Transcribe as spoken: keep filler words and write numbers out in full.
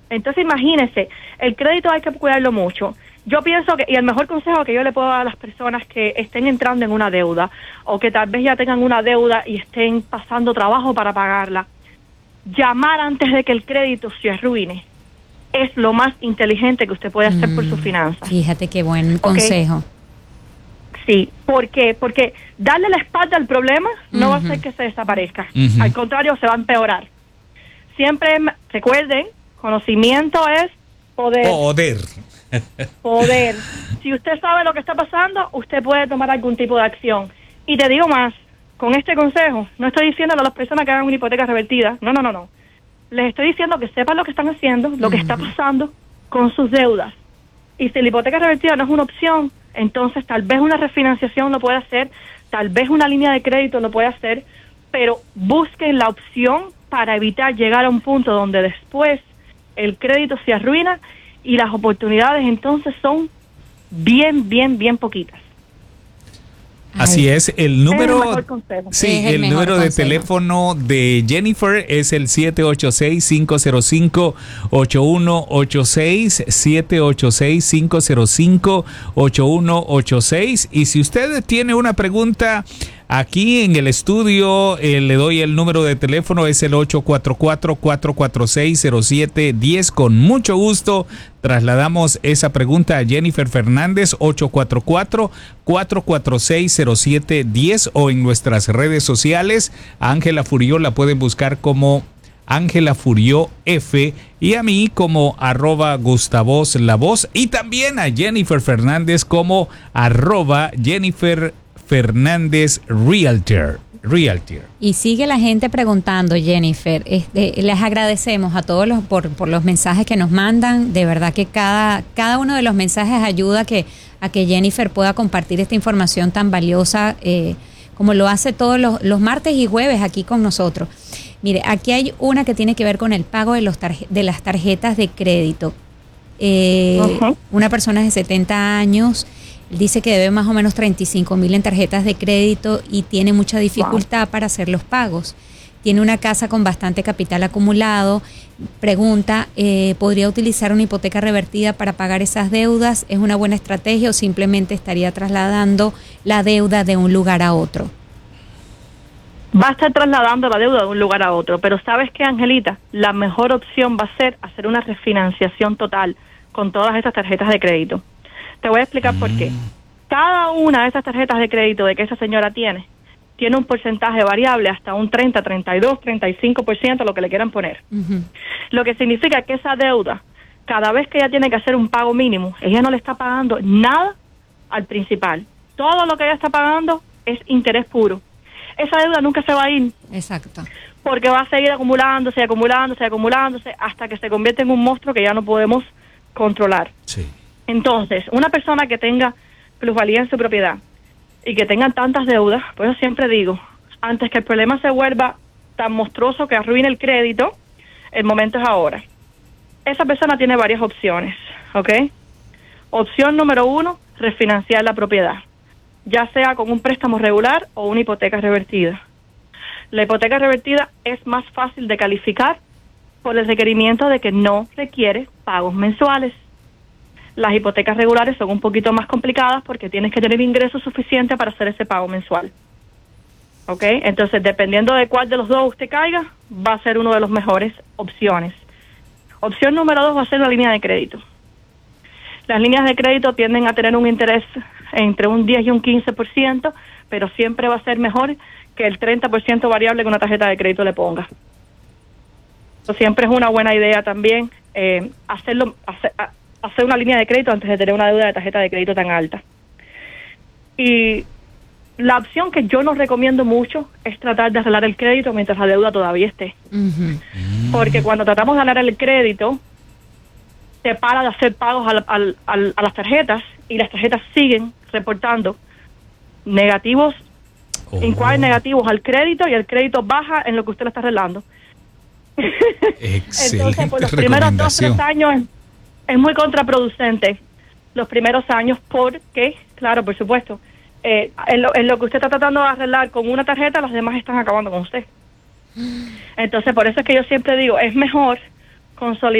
Entonces imagínense, el crédito hay que cuidarlo mucho. Yo pienso que, y el mejor consejo que yo le puedo dar a las personas que estén entrando en una deuda, o que tal vez ya tengan una deuda y estén pasando trabajo para pagarla, llamar antes de que el crédito se arruine es lo más inteligente que usted puede hacer mm, por sus finanzas. Fíjate qué buen consejo. ¿Okay? Sí, ¿por qué? Porque darle la espalda al problema no uh-huh. va a hacer que se desaparezca. Uh-huh. Al contrario, se va a empeorar. Siempre recuerden, conocimiento es poder. Poder. Poder. Si usted sabe lo que está pasando, usted puede tomar algún tipo de acción. Y te digo más, con este consejo, no estoy diciéndole a las personas que hagan una hipoteca revertida. No, no, no, no. Les estoy diciendo que sepan lo que están haciendo, lo uh-huh. que está pasando con sus deudas. Y si la hipoteca revertida no es una opción, entonces tal vez una refinanciación lo puede hacer, tal vez una línea de crédito lo puede hacer, pero busquen la opción para evitar llegar a un punto donde después el crédito se arruina y las oportunidades entonces son bien, bien, bien poquitas. Así es, el número, es el sí, es el el número de consejo. teléfono de Jennifer es el siete ocho seis, cinco cero cinco, ocho uno ocho seis, siete ocho seis, cinco cero cinco, ocho uno ocho seis. Y si usted tiene una pregunta aquí en el estudio, eh, le doy el número de teléfono, es el ocho cuatro cuatro, cuatro cuatro seis, cero siete uno cero. Con mucho gusto trasladamos esa pregunta a Jennifer Fernández, ocho cuatro cuatro, cuatro cuatro seis, cero siete uno cero, o en nuestras redes sociales. A Ángela Furió la pueden buscar como Ángela Furió F, y a mí como arroba Gustavos La Voz, y también a Jennifer Fernández como arroba Jennifer Fernández Realtor. Realtor. Y sigue la gente preguntando, Jennifer. Este, les agradecemos a todos los por, por los mensajes que nos mandan. De verdad que cada, cada uno de los mensajes ayuda a que, a que Jennifer pueda compartir esta información tan valiosa eh, como lo hace todos los, los martes y jueves aquí con nosotros. Mire, aquí hay una que tiene que ver con el pago de, los tarje- de las tarjetas de crédito. Eh, uh-huh. Una persona de setenta años dice que debe más o menos treinta y cinco mil en tarjetas de crédito y tiene mucha dificultad wow. para hacer los pagos. Tiene una casa con bastante capital acumulado. Pregunta, eh, ¿podría utilizar una hipoteca revertida para pagar esas deudas? ¿Es una buena estrategia o simplemente estaría trasladando la deuda de un lugar a otro? Va a estar trasladando la deuda de un lugar a otro, pero ¿sabes qué, Angelita? La mejor opción va a ser hacer una refinanciación total con todas estas tarjetas de crédito. Te voy a explicar por qué. Cada una de esas tarjetas de crédito de que esa señora tiene, tiene un porcentaje variable hasta un treinta, treinta y dos, treinta y cinco por ciento, lo que le quieran poner. Uh-huh. Lo que significa que esa deuda, cada vez que ella tiene que hacer un pago mínimo, ella no le está pagando nada al principal. Todo lo que ella está pagando es interés puro. Esa deuda nunca se va a ir. Exacto. Porque va a seguir acumulándose, acumulándose, acumulándose, hasta que se convierte en un monstruo que ya no podemos controlar. Sí. Entonces, una persona que tenga plusvalía en su propiedad y que tenga tantas deudas, pues yo siempre digo, antes que el problema se vuelva tan monstruoso que arruine el crédito, el momento es ahora. Esa persona tiene varias opciones, ¿ok? Opción número uno, refinanciar la propiedad, ya sea con un préstamo regular o una hipoteca revertida. La hipoteca revertida es más fácil de calificar por el requerimiento de que no requiere pagos mensuales. Las hipotecas regulares son un poquito más complicadas porque tienes que tener ingresos suficientes para hacer ese pago mensual. ¿Ok? Entonces, dependiendo de cuál de los dos usted caiga, va a ser una de las mejores opciones. Opción número dos va a ser la línea de crédito. Las líneas de crédito tienden a tener un interés entre un diez y un quince por ciento, pero siempre va a ser mejor que el treinta por ciento variable que una tarjeta de crédito le ponga. Eso siempre es una buena idea también, eh, hacerlo... Hacer, hacer una línea de crédito antes de tener una deuda de tarjeta de crédito tan alta. Y la opción que yo no recomiendo mucho es tratar de arreglar el crédito mientras la deuda todavía esté. Uh-huh. Porque cuando tratamos de arreglar el crédito, se para de hacer pagos a, la, a, a, a las tarjetas y las tarjetas siguen reportando negativos, oh. inquiries negativos al crédito, y el crédito baja en lo que usted le está arreglando. Entonces, por los primeros dos, tres años es muy contraproducente los primeros años porque, claro, por supuesto, eh, en, lo, en lo que usted está tratando de arreglar con una tarjeta, los demás están acabando con usted. Entonces, por eso es que yo siempre digo, es mejor consolidar